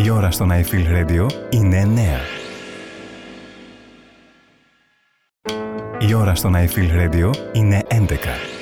Η ώρα στον I Feel Radio είναι 9. Η ώρα στον I Feel Radio είναι 11.